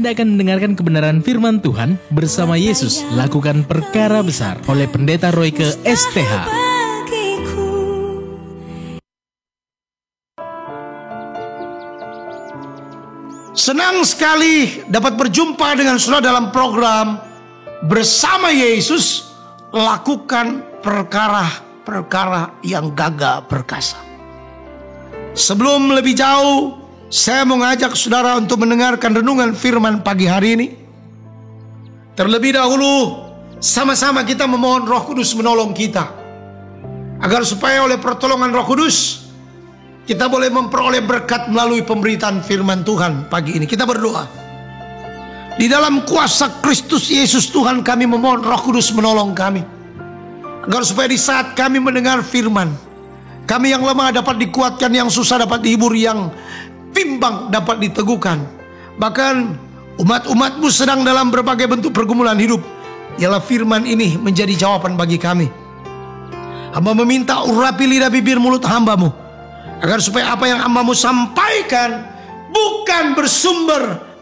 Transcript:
Anda akan mendengarkan kebenaran firman Tuhan bersama Yesus Lakukan Perkara Besar oleh Pendeta Royke STH. Senang sekali dapat berjumpa dengan saudara dalam program Bersama Yesus Lakukan Perkara-perkara yang gagah perkasa. Sebelum lebih jauh, saya mau ngajak saudara untuk mendengarkan renungan firman pagi hari ini. Terlebih dahulu, sama-sama kita memohon Roh Kudus menolong kita, agar supaya oleh pertolongan Roh Kudus, kita boleh memperoleh berkat melalui pemberitaan firman Tuhan pagi ini. Kita berdoa. Di dalam kuasa Kristus Yesus Tuhan, kami memohon Roh Kudus menolong kami, agar supaya di saat kami mendengar firman, kami yang lemah dapat dikuatkan, yang susah dapat dihibur, yang bimbang dapat diteguhkan. Bahkan umat-umatmu sedang dalam berbagai bentuk pergumulan hidup, ialah firman ini menjadi jawaban bagi kami. Hamba meminta urapi lidah bibir mulut hambamu, agar supaya apa yang hambamu sampaikan bukan bersumber